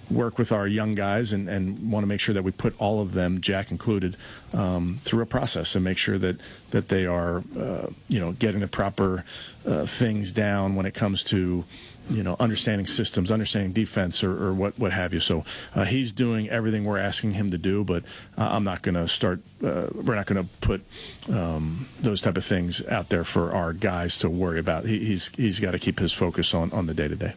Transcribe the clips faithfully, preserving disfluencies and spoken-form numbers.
work with our young guys and, and want to make sure that we put all of them, Jack included, um, through a process and make sure that that they are, uh, you know, getting the proper uh, things down when it comes to, you know, understanding systems, understanding defense, or, or what, what have you. So uh, he's doing everything we're asking him to do, but uh, I'm not going to start, uh, we're not going to put um, those type of things out there for our guys to worry about. He, he's he's got to keep his focus on, on the day-to-day.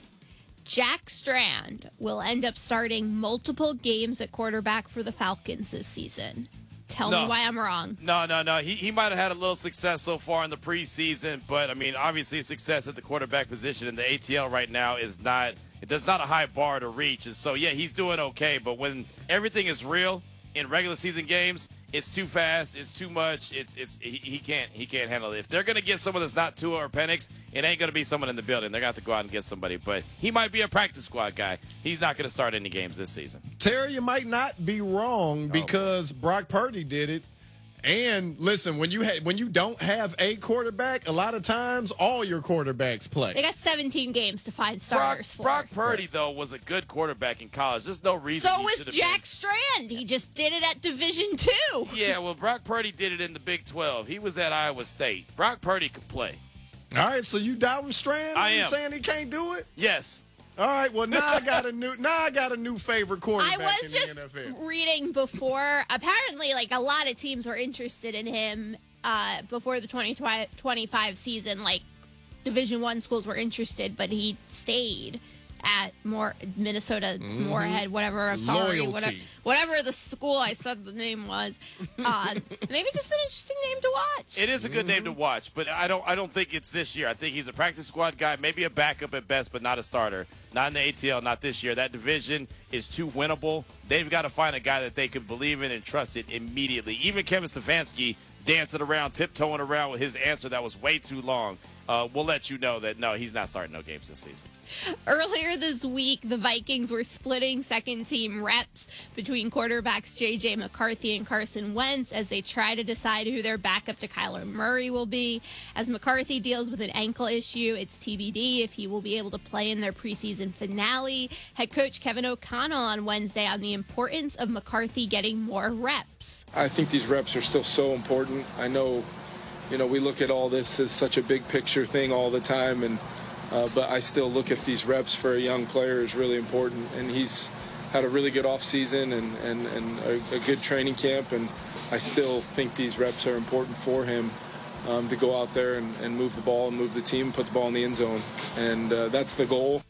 Jack Strand will end up starting multiple games at quarterback for the Falcons this season. Tell no. me why I'm wrong. No, no, no. He he might have had a little success so far in the preseason, but, I mean, obviously success at the quarterback position in the A T L right now is not – it's not a high bar to reach. And so, yeah, he's doing okay, but when everything is real in regular season games, it's too fast, it's too much, it's it's he, he can't he can't handle it. If they're gonna get someone that's not Tua or Penix, it ain't gonna be someone in the building. They're gonna have to go out and get somebody. But he might be a practice squad guy. He's not gonna start any games this season. Terry, you might not be wrong because oh. Brock Purdy did it. And listen, when you ha- when you don't have a quarterback, a lot of times all your quarterbacks play. They got seventeen games to find starters Brock, for. Brock Purdy, though, was a good quarterback in college. There's no reason. So he was Jack been. Strand. He just did it at Division Two. Yeah, well, Brock Purdy did it in the Big twelve. He was at Iowa State. Brock Purdy could play. All right, so you doubting Strand? I you am. saying he can't do it? Yes. All right, well now I got a new now I got a new favorite quarterback I was in just the N F L. reading before. Apparently, like a lot of teams were interested in him uh, before the twenty twenty-five season. Like Division One schools were interested, but he stayed at more Minnesota mm-hmm. Moorhead, whatever. I'm sorry, Loyalty. whatever, whatever the school I said the name was. Uh, maybe just an interesting name to watch. It is a good mm-hmm. name to watch, but I don't. I don't think it's this year. I think he's a practice squad guy, maybe a backup at best, but not a starter. Not in the A T L, not this year. That division is too winnable. They've got to find a guy that they can believe in and trust it immediately. Even Kevin Stefanski dancing around, tiptoeing around with his answer that was way too long. Uh, we'll let you know that, no, he's not starting no games this season. Earlier this week, the Vikings were splitting second-team reps between quarterbacks J J. McCarthy and Carson Wentz as they try to decide who their backup to Kyler Murray will be. As McCarthy deals with an ankle issue, it's T B D if he will be able to play in their preseason finale. Head coach Kevin O'Connell on Wednesday on the importance of McCarthy getting more reps. I think these reps are still so important. I know You know, we look at all this as such a big picture thing all the time, and uh, but I still look at these reps for a young player is really important. And he's had a really good off season and, and, and a, a good training camp, and I still think these reps are important for him um, to go out there and, and move the ball and move the team and put the ball in the end zone. And uh, that's the goal.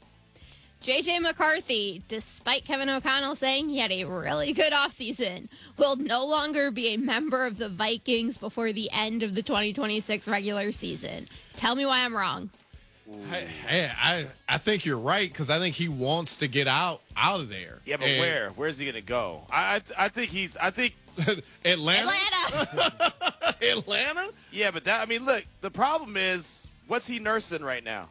J J. McCarthy, despite Kevin O'Connell saying he had a really good offseason, will no longer be a member of the Vikings before the end of the twenty twenty-six regular season. Tell me why I'm wrong. Hey, I, I think you're right because I think he wants to get out out of there. Yeah, but and where? Where's he going to go? I, I I think he's. I think Atlanta. Atlanta. Atlanta. Yeah, but that. I mean, look. The problem is, what's he nursing right now?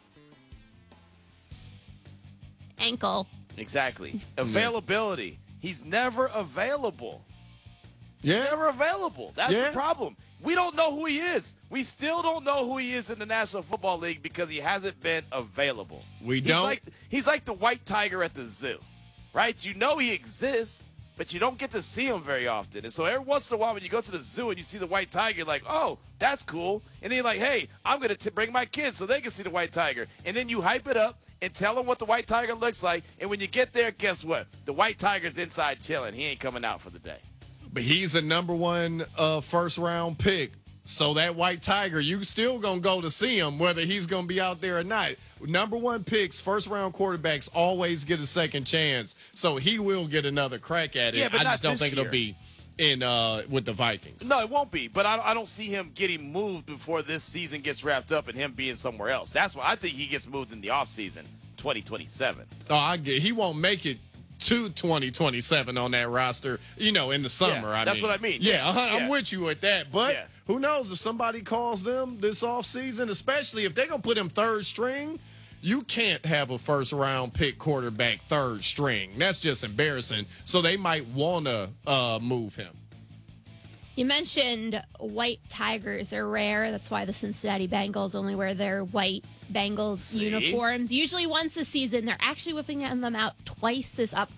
Ankle. Exactly. Availability. He's never available. He's Yeah. never available. That's Yeah. the problem. We don't know who he is. We still don't know who he is in the National Football League because he hasn't been available. We he's don't. Like, he's like the white tiger at the zoo, right? You know he exists, but you don't get to see him very often. And so every once in a while when you go to the zoo and you see the white tiger, you're like, oh, that's cool. And then you're like, hey, I'm going to bring my kids so they can see the white tiger. And then you hype it up and tell them what the white tiger looks like. And when you get there, guess what? The white tiger's inside chilling. He ain't coming out for the day. But he's a number one uh, first round pick. So that white tiger, you still going to go to see him whether he's going to be out there or not. Number one picks, first round quarterbacks always get a second chance. So he will get another crack at it. Yeah, but I not just don't this think year. it'll be in uh, with the Vikings. No, it won't be. But I, I don't see him getting moved before this season gets wrapped up and him being somewhere else. That's why I think he gets moved in the offseason, twenty twenty-seven. Oh, I get he won't make it to twenty twenty-seven on that roster, you know, in the summer. Yeah, I that's mean. what I mean. Yeah, Yeah, I'm yeah. with you with that. But Yeah. who knows if somebody calls them this offseason, especially if they're going to put him third string, you can't have a first-round pick quarterback third string. That's just embarrassing. So they might want to uh, move him. You mentioned white tigers are rare. That's why the Cincinnati Bengals only wear their white Bengals See? uniforms. Usually once a season. They're actually whipping them out twice this upcoming